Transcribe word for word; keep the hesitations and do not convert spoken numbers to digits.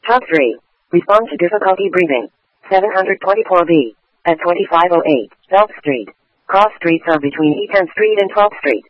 Top three. Respond to difficulty breathing. seven twenty-four B. At twenty-five oh eight, Belt Street. Cross streets are between E tenth Street and twelfth Street.